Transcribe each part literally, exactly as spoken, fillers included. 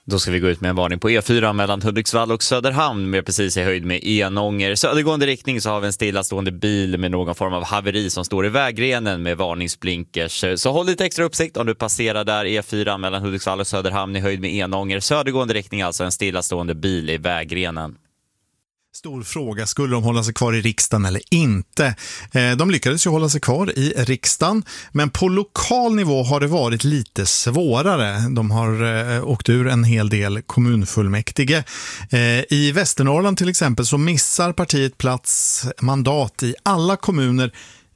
Då ska vi gå ut med en varning på E fyra mellan Hudiksvall och Söderhamn med precis i höjd med Enånger. Södergående riktning så har vi en stillastående bil med någon form av haveri som står i vägrenen med varningsblinkers. Så håll lite extra uppsikt om du passerar där E fyra mellan Hudiksvall och Söderhamn i höjd med Enånger. Södergående riktning, alltså en stillastående bil i vägrenen. Stor fråga, skulle de hålla sig kvar i riksdagen eller inte? De lyckades ju hålla sig kvar i riksdagen, men på lokal nivå har det varit lite svårare. De har åkt ur en hel del kommunfullmäktige. I Västernorrland till exempel så missar partiet plats mandat i alla kommuner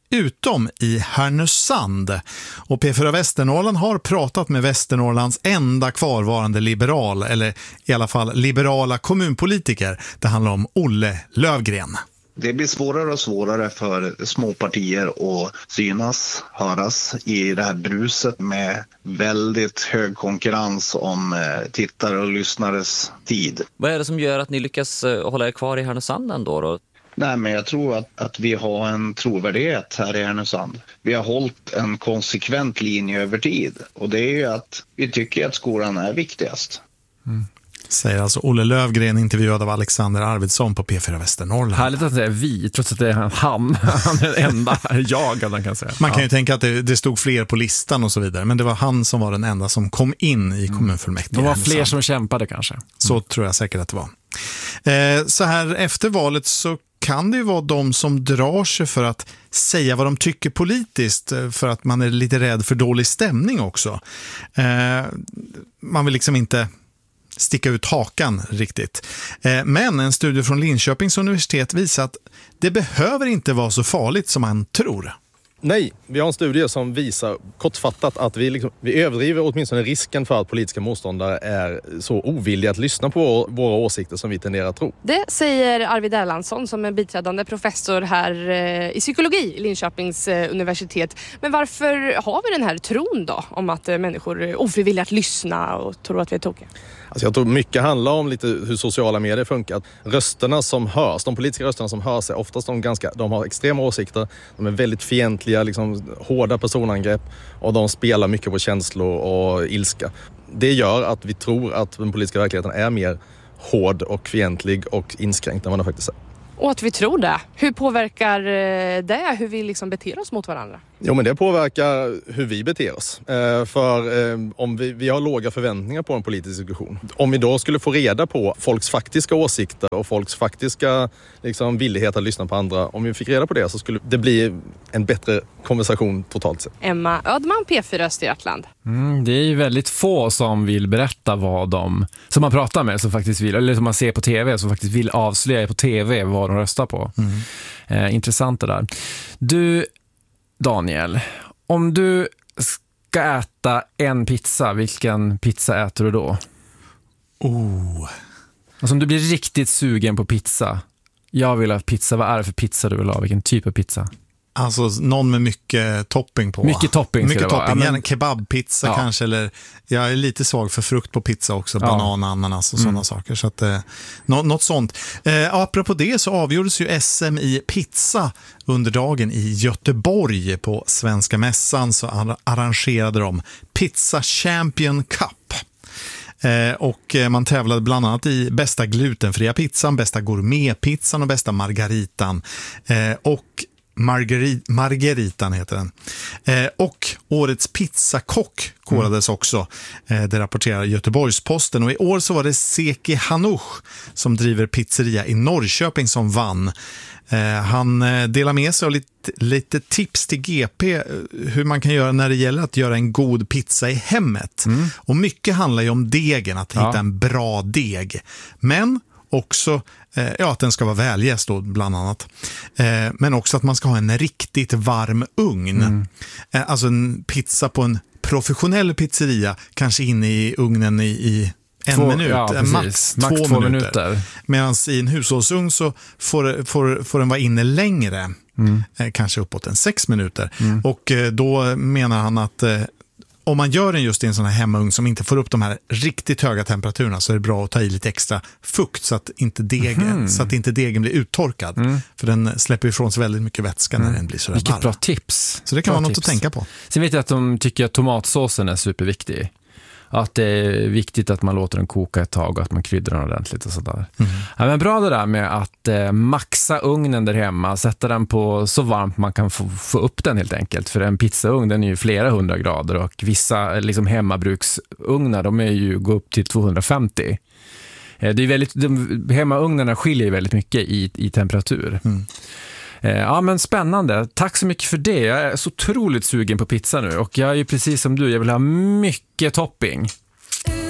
utom i Härnösand. Och P fyra Västernorrland har pratat med Västernorrlands enda kvarvarande liberal, eller i alla fall liberala kommunpolitiker. Det handlar om Olle Lövgren. Det blir svårare och svårare för små partier att synas, höras i det här bruset med väldigt hög konkurrens om tittare och lyssnares tid. Vad är det som gör att ni lyckas hålla er kvar i Härnösand ändå då? Nej, men jag tror att, att vi har en trovärdighet här i Härnösand. Vi har hållit en konsekvent linje över tid. Och det är ju att vi tycker att skolan är viktigast. Mm. Säger alltså Olle Lövgren, intervjuad av Alexander Arvidsson på P fyra Västernorrland. Härligt att det är vi, trots att det är han. Han är den enda jag, man kan säga. Man kan ja. ju tänka att det, det stod fler på listan och så vidare. Men det var han som var den enda som kom in i kommunfullmäktige. Det var fler som kämpade kanske. Mm. Så tror jag säkert att det var. Eh, så här efter valet så kan det ju vara de som drar sig för att säga vad de tycker politiskt, för att man är lite rädd för dålig stämning också. Eh, man vill liksom inte sticka ut hakan riktigt. Eh, men en studie från Linköpings universitet visar att det behöver inte vara så farligt som man tror. Nej, vi har en studie som visar kortfattat att vi, liksom, vi överdriver åtminstone risken för att politiska motståndare är så ovilliga att lyssna på våra åsikter som vi tenderar att tro. Det säger Arvid Erlandsson som är biträdande professor här i psykologi i Linköpings universitet. Men varför har vi den här tron då om att människor är ofrivilliga att lyssna och tror att vi är tokiga? Alltså jag tror mycket handlar om lite hur sociala medier funkar. Rösterna som hörs, de politiska rösterna som hörs är oftast de ganska, de har extrema åsikter, de är väldigt fientliga, liksom hårda personangrepp och de spelar mycket på känslor och ilska. Det gör att vi tror att den politiska verkligheten är mer hård och fientlig och inskränkt än vad den faktiskt är. Och att vi tror det. Hur påverkar det hur vi liksom beter oss mot varandra? Jo, men det påverkar hur vi beter oss. Eh, för eh, om vi, vi har låga förväntningar på en politisk diskussion. Om vi då skulle få reda på folks faktiska åsikter och folks faktiska liksom, villighet att lyssna på andra. Om vi fick reda på det så skulle det bli en bättre konversation totalt sett. Emma Ödman, P fyra Östergötland. Mm, det är ju väldigt få som vill berätta vad de, som man pratar med, som faktiskt vill, eller som man ser på tv, som faktiskt vill avslöja på tv vad de röstar på. Mm. Eh, intressant det där. Du, Daniel, om du ska äta en pizza, vilken pizza äter du då? Oh. Alltså om du blir riktigt sugen på pizza, jag vill ha pizza, vad är det för pizza du vill ha? Vilken typ av pizza? Alltså någon med mycket topping på. Mycket topping. Mycket topping, ja, men... gärna kebabpizza ja. kanske, eller jag är lite svag för frukt på pizza också, ja. banan, ananas och mm. sådana saker. Så att, eh, något sånt. Eh, apropå det så avgjordes ju S M i pizza under dagen i Göteborg på Svenska mässan, så arrangerade de Pizza Champion Cup. Eh, och man tävlade bland annat i bästa glutenfria pizzan, bästa gourmetpizzan och bästa margaritan. Eh, och Margeri- Margeritan heter den. Eh, och årets pizzakock korades mm. också. Eh, det rapporterar Göteborgs-Posten. Och i år så var det Seki Hanouch som driver pizzeria i Norrköping som vann. Eh, han eh, delar med sig av lite, lite tips till G P hur man kan göra när det gäller att göra en god pizza i hemmet. Mm. Och mycket handlar ju om degen, att hitta ja. en bra deg. Men också eh, ja, att den ska vara väljäst då, bland annat. Eh, men också att man ska ha en riktigt varm ugn. Mm. Eh, alltså en pizza på en professionell pizzeria, kanske inne i ugnen i, i en två, minut, ja, max, max två, två minuter. minuter. Medan i en hushållsugn så får, får, får den vara inne längre. Mm. Eh, kanske uppåt en sex minuter. Mm. Och eh, då menar han att eh, om man gör den just i en sån här hemmaugn som inte får upp de här riktigt höga temperaturerna, så är det bra att ta i lite extra fukt så att inte degen, mm. så att inte degen blir uttorkad. Mm. För den släpper ifrån sig väldigt mycket vätska mm. när den blir så där Vilket varm. Bra tips. Så det kan bra vara något tips. att tänka på. Sen vet jag att de tycker att tomatsåsen är superviktig. Att det är viktigt att man låter den koka ett tag och att man kryddar den ordentligt och sådär. Mm. Ja, men bra det där med att eh, maxa ugnen där hemma, sätta den på så varmt man kan få, få upp den helt enkelt. För en pizzaugn den är ju flera hundra grader och vissa liksom, hemmabruksugnar de är ju gå upp till tvåhundrafemtio. Eh, det är väldigt, de, hemmaugnarna skiljer ju väldigt mycket i, i temperatur. Mm. Ja, men spännande. Tack så mycket för det. Jag är så otroligt sugen på pizza nu och jag är ju precis som du, jag vill ha mycket topping.